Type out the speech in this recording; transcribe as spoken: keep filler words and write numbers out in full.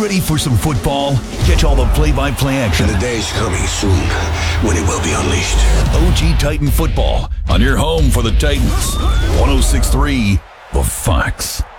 ready for some football? Catch all the play-by-play action. The day's coming soon when it will be unleashed. O G Titan Football on your home for the Titans. one oh six point three The Fox.